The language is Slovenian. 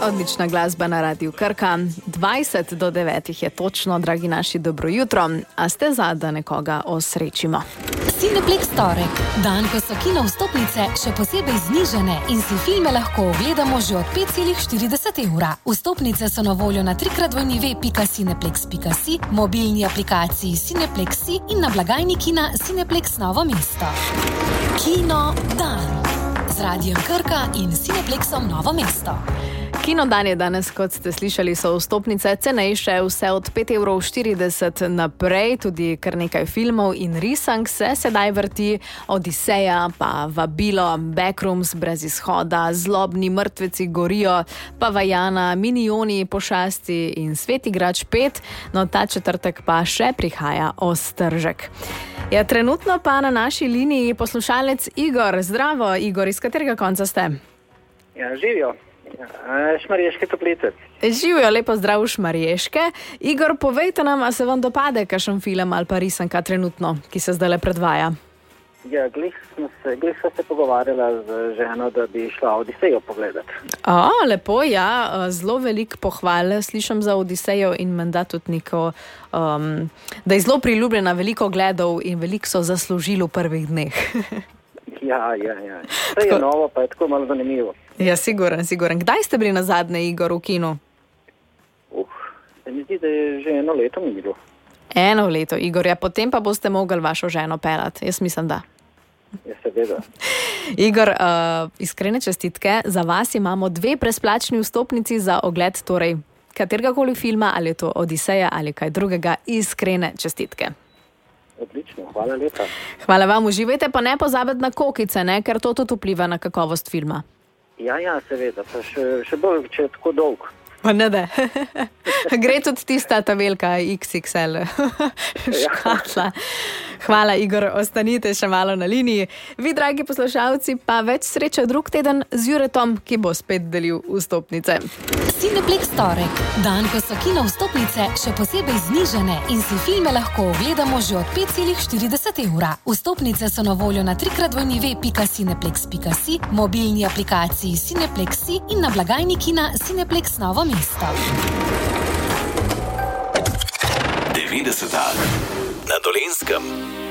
Odlična glasba na Radiu Krka. 20 do 9 je točno, dragi naši, dobro jutro. A ste za, da nekoga osrečimo? Cineplex torek, dan, ko so kino vstopnice še posebej znižane in si filme lahko ogledamo že od 5,40 evra. Vstopnice so na voljo na www.cineplex.si, mobilni aplikaciji Cineplex.si in na blagajni kina Cineplex Novo mesto. Kino dan z Radiem Krka in Cineplexom Novo mesto. Kino dan je danes, kot ste slišali, so vstopnice cenejše, vse od 5,40 € naprej, tudi kar nekaj filmov in risank se sedaj vrti, Odiseja, pa Vabilo, Backrooms, Brez izhoda, Zlobni mrtveci gorijo, pa Vajana, Minioni, Pošasti in Svet igrač 5, no ta četrtek pa še prihaja Ostržek. Ja, trenutno pa na naši liniji poslušalec Igor. Zdravo, Igor, iz katerega konca ste? Ja, živijo. Šmarješke Toplice. Živijo, lepo zdrav v Šmarješke. Igor, povejte nam, a se vam dopade kakšen film ali pa risanka trenutno, ki se zdajle predvaja? Ja, glih sva se pogovarjala z ženo, da bi šla Odisejo pogledati. Lepo, ja, zelo veliko pohval slišam za Odisejo in menda tudi neko, da je zelo priljubljena, veliko gledov in veliko so zaslužili v prvih dneh. Ja. Vse je novo, pa je tako malo zanimivo. Ja, siguren. Kdaj ste bili nazadnje, Igor, v kinu? Se mi zdi, da je že 1 leto minilo. 1 leto, Igor, ja, potem pa boste mogli vašo ženo pelati. Jaz mislim, da. Ja, seveda. Igor, iskrene čestitke. Za vas imamo 2 brezplačni vstopnici za ogled, torej kateregakoli filma, ali je to Odiseja ali kaj drugega. Iskrene čestitke. Odlično, hvala lepa. Hvala vam, uživajte, pa ne pozabiti na kokice, ne, ker to tudi vpliva na kakovost filma. Ja, seveda, pa še bolj, če je tako dolg. Pa ne da. Gre tudi tista ta velika XXL škatla. Hvala, Igor, ostanite še malo na liniji. Vi, dragi poslušalci, pa več sreče drug teden z Juretom, ki bo spet delil vstopnice. Cineplex torek, dan, ko so kino vstopnice še posebej znižane in si filme lahko ogledamo že od 5,40 €. Vstopnice so na voljo na www.cineplex.si, mobilni aplikaciji Cineplex.si in na blagajni kina Cineplex Novo mesto. 90 na Dolenjskem.